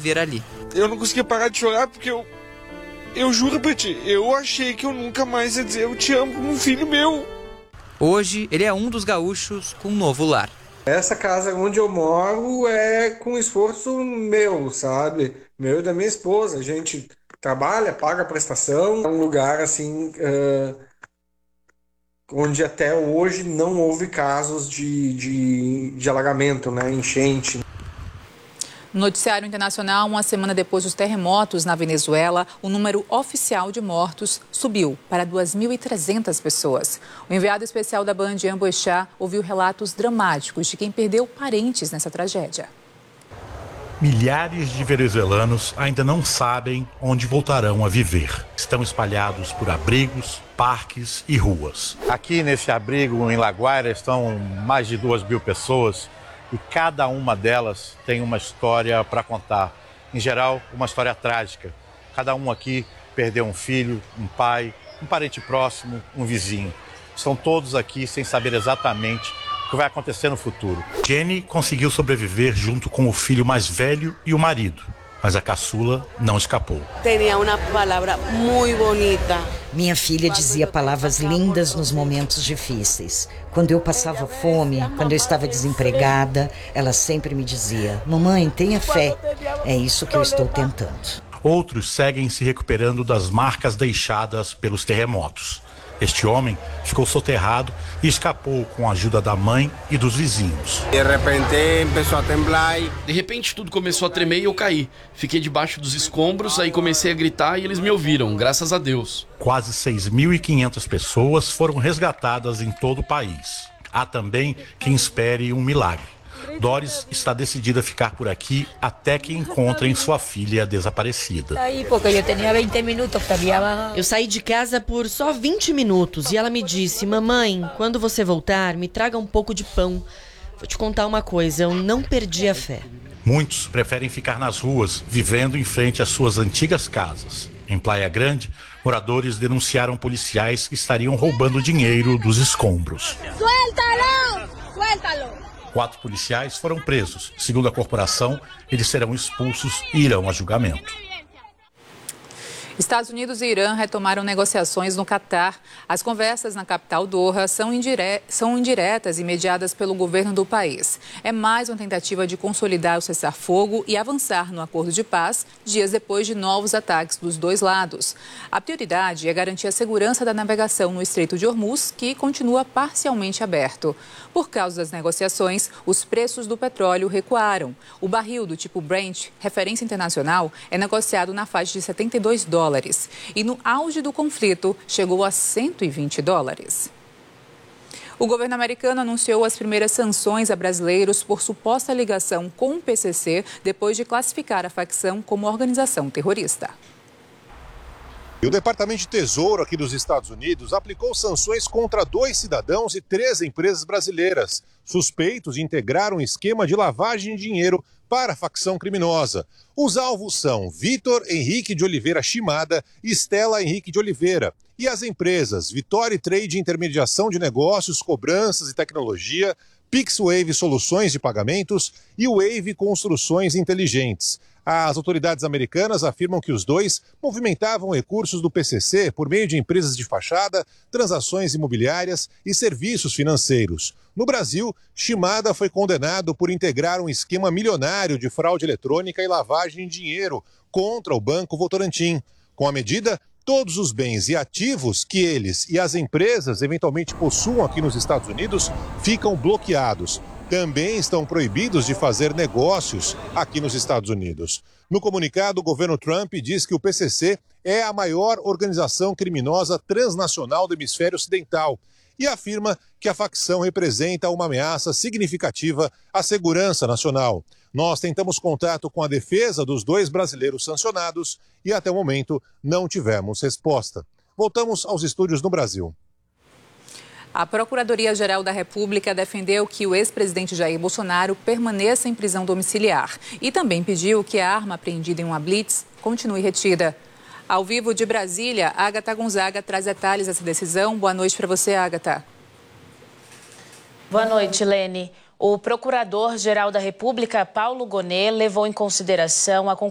viver ali. Eu não conseguia parar de chorar porque eu juro pra ti, eu achei que eu nunca mais ia dizer eu te amo como um filho meu. Hoje, ele é um dos gaúchos com um novo lar. Essa casa onde eu moro é com esforço meu, sabe? Meu e da minha esposa. A gente trabalha, paga a prestação. É um lugar assim, onde até hoje não houve casos de alagamento, né? Enchente. No noticiário internacional, uma semana depois dos terremotos na Venezuela, o número oficial de mortos subiu para 2.300 pessoas. O enviado especial da Band, Ian Boechat, ouviu relatos dramáticos de quem perdeu parentes nessa tragédia. Milhares de venezuelanos ainda não sabem onde voltarão a viver. Estão espalhados por abrigos, parques e ruas. Aqui nesse abrigo em La Guaira estão mais de 2.000 pessoas. E cada uma delas tem uma história para contar. Em geral, uma história trágica. Cada um aqui perdeu um filho, um pai, um parente próximo, um vizinho. Estão todos aqui sem saber exatamente o que vai acontecer no futuro. Jenny conseguiu sobreviver junto com o filho mais velho e o marido. Mas a caçula não escapou. Tinha uma palavra muito bonita. Minha filha dizia palavras lindas nos momentos difíceis. Quando eu passava fome, quando eu estava desempregada, ela sempre me dizia: mamãe, tenha fé. É isso que eu estou tentando. Outros seguem se recuperando das marcas deixadas pelos terremotos. Este homem ficou soterrado e escapou com a ajuda da mãe e dos vizinhos. De repente tudo começou a tremer e eu caí. Fiquei debaixo dos escombros, aí comecei a gritar e eles me ouviram, graças a Deus. Quase 6.500 pessoas foram resgatadas em todo o país. Há também quem espere um milagre. Doris está decidida a ficar por aqui até que encontrem sua filha desaparecida. Eu saí de casa por só 20 minutos e ela me disse: mamãe, quando você voltar, me traga um pouco de pão. Vou te contar uma coisa, eu não perdi a fé. Muitos preferem ficar nas ruas, vivendo em frente às suas antigas casas. Em Praia Grande, moradores denunciaram policiais que estariam roubando dinheiro dos escombros. Suéltalo! Suéltalo! 4 policiais foram presos. Segundo a corporação, eles serão expulsos e irão a julgamento. Estados Unidos e Irã retomaram negociações no Catar. As conversas na capital Doha são indiretas e mediadas pelo governo do país. É mais uma tentativa de consolidar o cessar-fogo e avançar no acordo de paz, dias depois de novos ataques dos dois lados. A prioridade é garantir a segurança da navegação no Estreito de Hormuz, que continua parcialmente aberto. Por causa das negociações, os preços do petróleo recuaram. O barril do tipo Brent, referência internacional, é negociado na faixa de $72. E no auge do conflito, chegou a $120. O governo americano anunciou as primeiras sanções a brasileiros por suposta ligação com o PCC, depois de classificar a facção como organização terrorista. E o Departamento de Tesouro aqui dos Estados Unidos aplicou sanções contra 2 cidadãos e 3 empresas brasileiras, suspeitos de integrar um esquema de lavagem de dinheiro para a facção criminosa. Os alvos são Vitor Henrique de Oliveira Shimada e Estela Henrique de Oliveira. E as empresas Vitória Trade Intermediação de Negócios, Cobranças e Tecnologia, PixWave Soluções de Pagamentos e Wave Construções Inteligentes. As autoridades americanas afirmam que os dois movimentavam recursos do PCC por meio de empresas de fachada, transações imobiliárias e serviços financeiros. No Brasil, Shimada foi condenado por integrar um esquema milionário de fraude eletrônica e lavagem de dinheiro contra o Banco Votorantim. Com a medida, todos os bens e ativos que eles e as empresas eventualmente possuam aqui nos Estados Unidos ficam bloqueados. Também estão proibidos de fazer negócios aqui nos Estados Unidos. No comunicado, o governo Trump diz que o PCC é a maior organização criminosa transnacional do hemisfério ocidental e afirma que a facção representa uma ameaça significativa à segurança nacional. Nós tentamos contato com a defesa dos 2 brasileiros sancionados e até o momento não tivemos resposta. Voltamos aos estúdios no Brasil. A Procuradoria-Geral da República defendeu que o ex-presidente Jair Bolsonaro permaneça em prisão domiciliar e também pediu que a arma apreendida em uma blitz continue retida. Ao vivo de Brasília, Agatha Gonzaga traz detalhes dessa decisão. Boa noite para você, Agatha. Boa noite, Lene. O Procurador-Geral da República, Paulo Gonet, levou em consideração a